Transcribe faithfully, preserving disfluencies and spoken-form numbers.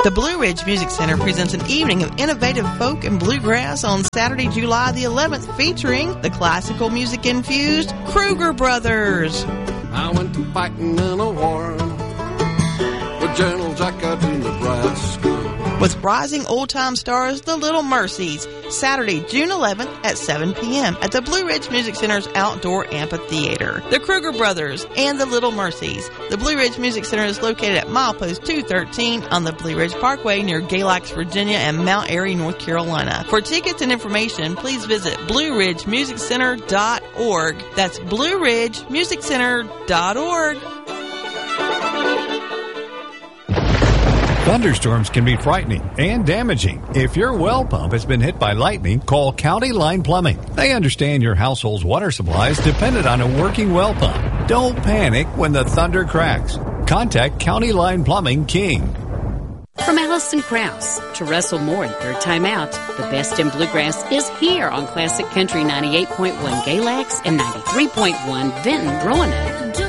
The Blue Ridge Music Center presents an evening of innovative folk and bluegrass on Saturday, July the eleventh, featuring the classical music-infused Kruger Brothers. I went to fighting in a war with General Jack out in Nebraska. With rising old-time stars, the Little Mercies, Saturday, June eleventh at seven p.m. at the Blue Ridge Music Center's Outdoor Amphitheater. The Kruger Brothers and the Little Mercies. The Blue Ridge Music Center is located at milepost two thirteen on the Blue Ridge Parkway near Galax, Virginia and Mount Airy, North Carolina. For tickets and information, please visit blue ridge music center dot org. That's blue ridge music center dot org. Thunderstorms can be frightening and damaging. If your well pump has been hit by lightning, call County Line Plumbing. They understand your household's water supply is dependent on a working well pump. Don't panic when the thunder cracks. Contact County Line Plumbing King. From Allison Krause to Russell Moore and Third Time Out, the best in bluegrass is here on Classic Country ninety-eight point one Galax and ninety-three point one Vinton Roanoke.